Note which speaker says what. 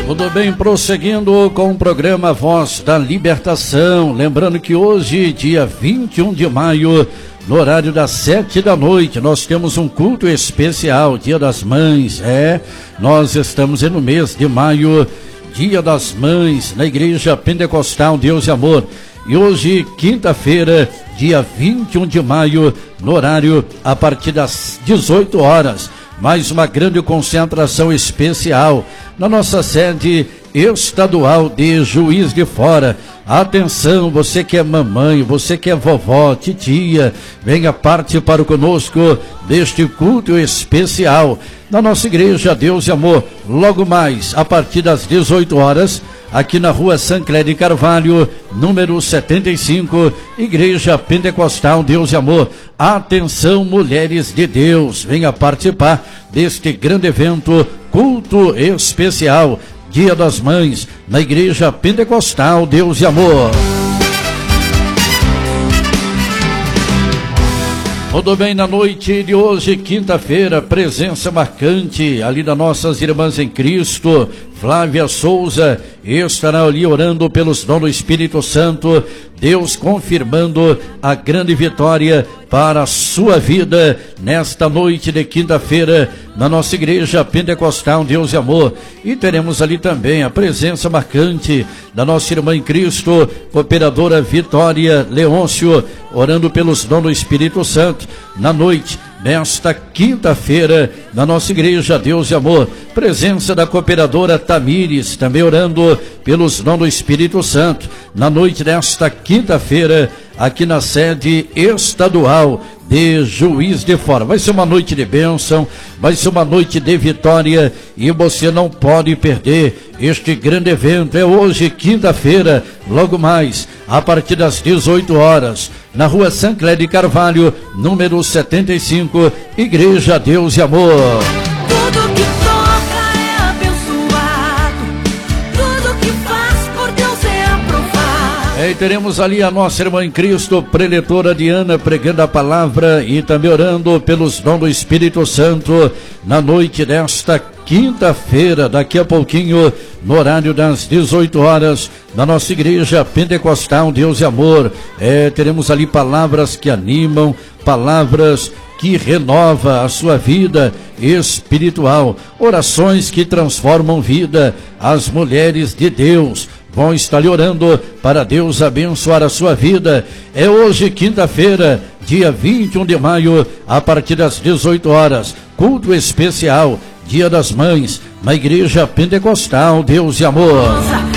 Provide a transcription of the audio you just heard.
Speaker 1: Tudo bem, prosseguindo com o programa Voz da Libertação. Lembrando que hoje, dia 21 de maio, no horário das 7 da noite, nós temos um culto especial, Dia das Mães. Nós estamos no mês de maio, Dia das Mães, na Igreja Pentecostal Deus e Amor. E hoje, quinta-feira, dia 21 de maio, no horário a partir das 18 horas, mais uma grande concentração especial na nossa sede estadual de Juiz de Fora. Atenção, você que é mamãe, você que é vovó, titia, venha participar conosco deste culto especial na nossa igreja Deus e Amor. Logo mais, a partir das 18 horas, aqui na rua Sancler de Carvalho, número 75, Igreja Pentecostal Deus e Amor. Atenção, mulheres de Deus, venha participar deste grande evento, culto especial, Dia das Mães, na Igreja Pentecostal Deus e Amor. Tudo bem, na noite de hoje, quinta-feira, presença marcante ali das nossas irmãs em Cristo. Flávia Souza estará ali orando pelos dons do Espírito Santo, Deus confirmando a grande vitória para a sua vida nesta noite de quinta-feira na nossa igreja Pentecostal Deus e Amor. E teremos ali também a presença marcante da nossa irmã em Cristo, cooperadora Vitória Leôncio, orando pelos dons do Espírito Santo na noite nesta quinta-feira, na nossa igreja Deus e Amor. Presença da cooperadora Tamires, também orando pelos dons do Espírito Santo, na noite desta quinta-feira, aqui na sede estadual de Juiz de Fora. Vai ser uma noite de bênção, vai ser uma noite de vitória e você não pode perder este grande evento. É hoje, quinta-feira, logo mais, a partir das 18 horas, na rua Sancler de Carvalho, número 75, Igreja Deus e Amor.
Speaker 2: Tudo que toca é abençoado, tudo que faz por Deus é aprovado.
Speaker 1: E teremos ali a nossa irmã em Cristo, preletora Diana, pregando a palavra e também orando pelos dons do Espírito Santo na noite desta quinta-feira, daqui a pouquinho, no horário das 18 horas, na nossa igreja Pentecostal Deus e Amor. Teremos ali palavras que animam, palavras que renova a sua vida espiritual, orações que transformam vida. As mulheres de Deus vão estar lhe orando para Deus abençoar a sua vida. É hoje, quinta-feira, dia 21 de maio, a partir das 18 horas, culto especial, Dia das Mães, na Igreja Pentecostal Deus e Amor.